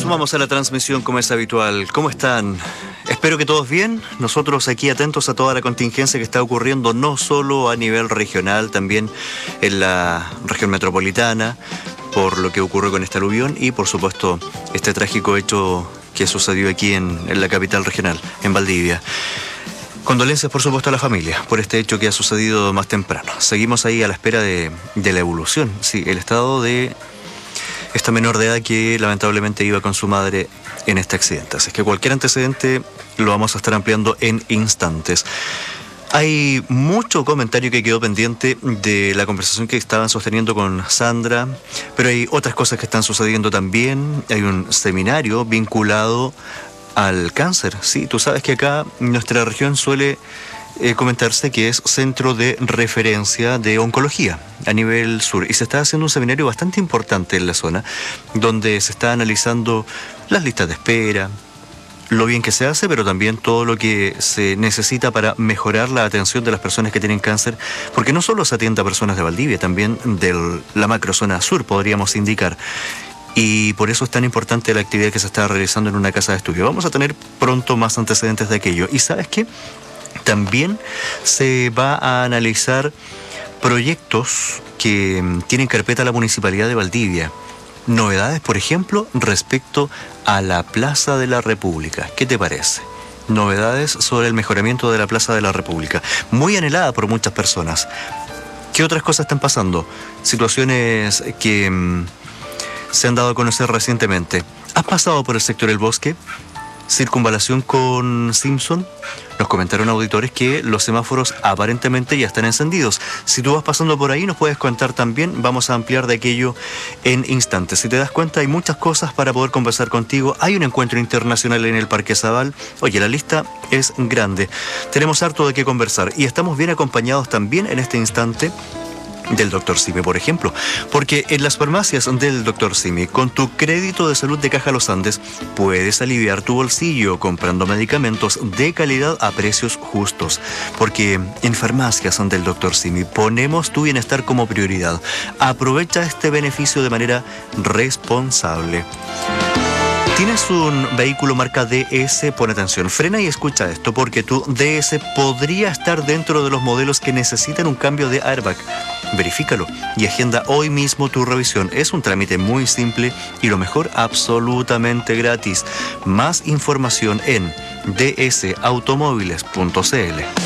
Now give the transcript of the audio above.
sumamos a la transmisión como es habitual. ¿Cómo están? Espero que todos bien. Nosotros aquí atentos a toda la contingencia que está ocurriendo, no solo a nivel regional, también en la región metropolitana, por lo que ocurrió con este aluvión y, por supuesto, este trágico hecho que sucedió aquí en la capital regional, en Valdivia. Condolencias, por supuesto, a la familia por este hecho que ha sucedido más temprano. Seguimos ahí a la espera de la evolución. Sí, el estado de esta menor de edad que lamentablemente iba con su madre en este accidente. Así que cualquier antecedente lo vamos a estar ampliando en instantes. Hay mucho comentario que quedó pendiente de la conversación que estaban sosteniendo con Sandra, pero hay otras cosas que están sucediendo también. Hay un seminario vinculado al cáncer. Sí, tú sabes que acá nuestra región suele comentarse que es centro de referencia de oncología a nivel sur, y se está haciendo un seminario bastante importante en la zona, donde se está analizando las listas de espera, lo bien que se hace, pero también todo lo que se necesita para mejorar la atención de las personas que tienen cáncer, porque no solo se atiende a personas de Valdivia, también de la macrozona sur, podríamos indicar. Y por eso es tan importante la actividad que se está realizando en una casa de estudio. Vamos a tener pronto más antecedentes de aquello. ¿Y sabes qué? También se va a analizar proyectos que tienen carpeta la Municipalidad de Valdivia. Novedades, por ejemplo, respecto a la Plaza de la República. ¿Qué te parece? Novedades sobre el mejoramiento de la Plaza de la República. Muy anhelada por muchas personas. ¿Qué otras cosas están pasando? Situaciones que se han dado a conocer recientemente. ¿Has pasado por el sector El Bosque? Circunvalación con Simpson. Nos comentaron auditores que los semáforos aparentemente ya están encendidos. Si tú vas pasando por ahí nos puedes contar también. Vamos a ampliar de aquello en instantes. Si te das cuenta, hay muchas cosas para poder conversar contigo. Hay un encuentro internacional en el Parque Zabal. Oye, la lista es grande. Tenemos harto de qué conversar y estamos bien acompañados también en este instante del Dr. Simi, por ejemplo, porque en las farmacias del Dr. Simi, con tu crédito de salud de Caja Los Andes, puedes aliviar tu bolsillo comprando medicamentos de calidad a precios justos, porque en farmacias del Dr. Simi ponemos tu bienestar como prioridad. Aprovecha este beneficio de manera responsable. ¿Tienes un vehículo marca DS? Pon atención, frena y escucha esto, porque tu DS podría estar dentro de los modelos que necesitan un cambio de airbag. Verifícalo y agenda hoy mismo tu revisión. Es un trámite muy simple y lo mejor, absolutamente gratis. Más información en dsautomóviles.cl.